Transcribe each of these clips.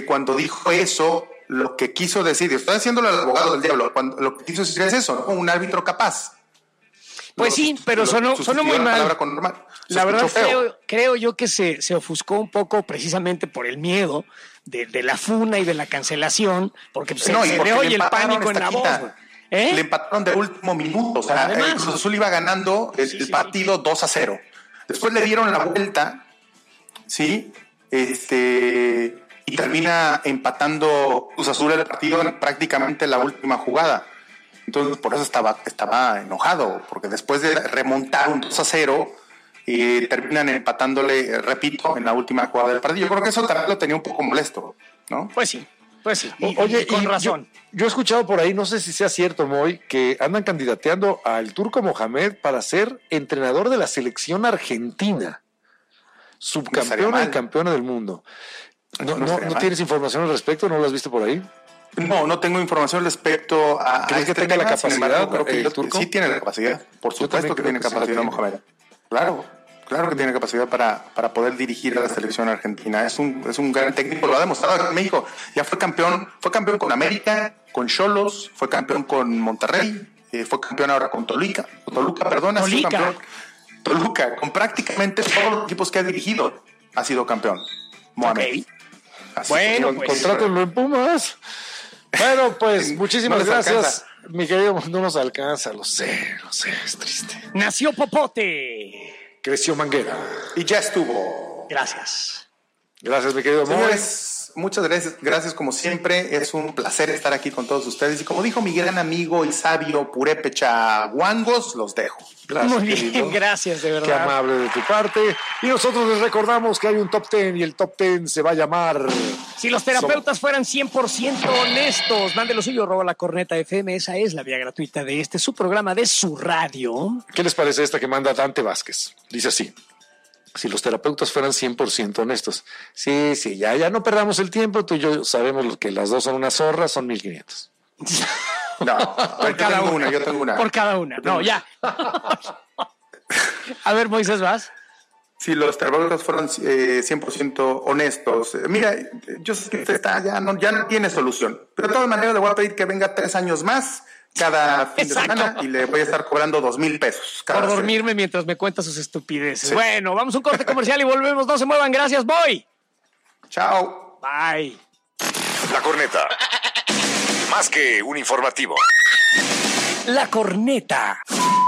cuando dijo eso, lo que quiso decir, estoy haciéndole al abogado del diablo, lo que quiso decir es eso, ¿no? Un árbitro capaz. Pues sí, pero sonó muy mal. La verdad creo yo que se ofuscó un poco precisamente por el miedo de la funa y de la cancelación, porque se le oye el pánico en la voz. Le empataron de último minuto, o sea, el Cruz Azul iba ganando el partido 2-0. Después le dieron la vuelta, ¿sí? Y termina empatando Cruz Azul el partido en prácticamente la última jugada. Entonces, por eso estaba enojado, porque después de remontar un 2-0, terminan empatándole, repito, en la última jugada del partido. Yo creo que eso también lo tenía un poco molesto, ¿no? Pues sí. Oye, con razón. Yo he escuchado por ahí, no sé si sea cierto, Moy, que andan candidateando al Turco Mohamed para ser entrenador de la selección argentina, subcampeona y campeona del mundo. ¿No tienes información al respecto? ¿No lo has visto por ahí? No tengo información respecto a... ¿Crees que tenga la capacidad? Creo que el Turco sí tiene la capacidad. Por supuesto que tiene capacidad, Mohamed. Claro que tiene capacidad para poder dirigir a la selección argentina. Es un gran técnico, lo ha demostrado en México. Ya fue campeón con América, con Xolos, fue campeón con Monterrey, fue campeón ahora con Toluca, con prácticamente todos los equipos que ha dirigido ha sido campeón. Mohamed. Bueno, pues contrátenlo en Pumas. Bueno, pues muchísimas gracias. Mi querido, no nos alcanza, lo sé, es triste. Nació Popote. Creció Manguera. Y ya estuvo. Gracias, mi querido Señores, muchas gracias como siempre. Es un placer estar aquí con todos ustedes. Y como dijo mi gran amigo y sabio Purépecha Guangos, los dejo. Gracias, muy bien, querido. Gracias, de verdad. Qué amable de tu parte. Y nosotros les recordamos que hay un Top 10 y el Top 10 se va a llamar... Si los terapeutas fueran 100% honestos, mande lo suyo, @lacorneta.fm. Esa es la vía gratuita de su programa, de su radio. ¿Qué les parece esta que manda Dante Vázquez? Dice así: si los terapeutas fueran 100% honestos. Sí, ya no perdamos el tiempo. Tú y yo sabemos que las dos son unas zorras, son 1,500. No, por cada una. Yo tengo una. Por cada una. No, ya. A ver, Moisés, ¿vas? Si los terapeutas fueran 100% honestos, mira, yo sé que usted ya no tiene solución, pero de todas maneras le voy a pedir que venga 3 años más cada fin de semana y le voy a estar cobrando 2,000 pesos. Por dormirme mientras me cuenta sus estupideces. Sí. Bueno, vamos a un corte comercial y volvemos. No se muevan. Gracias, voy. Chao. Bye. La Corneta. Más que un informativo. La Corneta.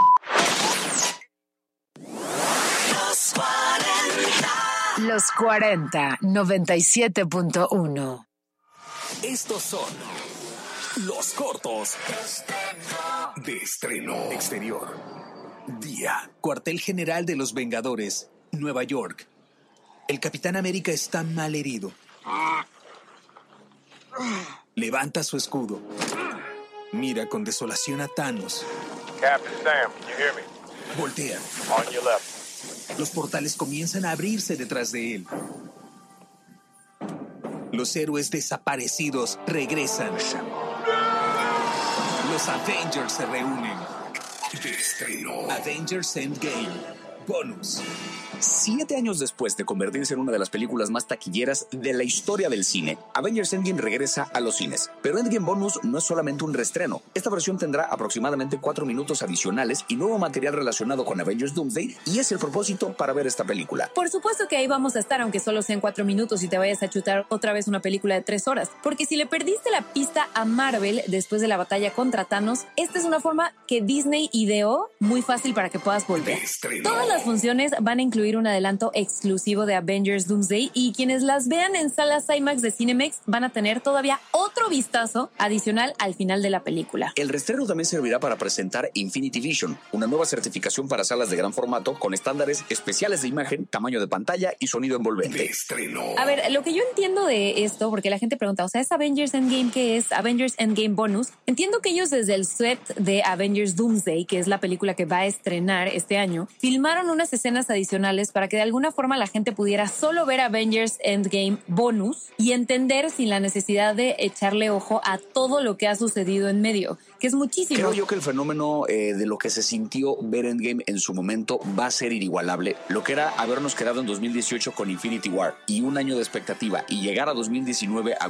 Los 40, 97.1. Estos son los cortos de estreno exterior. Día. Cuartel General de los Vengadores, Nueva York. El Capitán América está mal herido. Levanta su escudo. Mira con desolación a Thanos. Captain Sam, can you hear me? Voltea. On your left. Los portales comienzan a abrirse detrás de él. Los héroes desaparecidos regresan. Los Avengers se reúnen. De estreno. Avengers Endgame. Bonus. 7 años después de convertirse en una de las películas más taquilleras de la historia del cine, Avengers Endgame regresa a los cines. Pero Endgame Bonus no es solamente un reestreno. Esta versión tendrá aproximadamente 4 minutos adicionales y nuevo material relacionado con Avengers Doomsday, y es el propósito para ver esta película. Por supuesto que ahí vamos a estar, aunque solo sean 4 minutos y te vayas a chutar otra vez una película de 3 horas. Porque si le perdiste la pista a Marvel después de la batalla contra Thanos, esta es una forma que Disney ideó muy fácil para que puedas volver. Todas las funciones van a incluir un adelanto exclusivo de Avengers Doomsday, y quienes las vean en salas IMAX de Cinemex van a tener todavía otro vistazo adicional al final de la película. El reestreno también servirá para presentar Infinity Vision, una nueva certificación para salas de gran formato con estándares especiales de imagen, tamaño de pantalla y sonido envolvente. A ver, lo que yo entiendo de esto, porque la gente pregunta, o sea, ¿es Avengers Endgame? ¿Qué es Avengers Endgame Bonus? Entiendo que ellos desde el set de Avengers Doomsday, que es la película que va a estrenar este año, filmaron unas escenas adicionales para que de alguna forma la gente pudiera solo ver Avengers Endgame Bonus y entender sin la necesidad de echarle ojo a todo lo que ha sucedido en medio, que es muchísimo. Creo yo que el fenómeno de lo que se sintió ver Endgame en su momento va a ser inigualable. Lo que era habernos quedado en 2018 con Infinity War y un año de expectativa, y llegar a 2019 a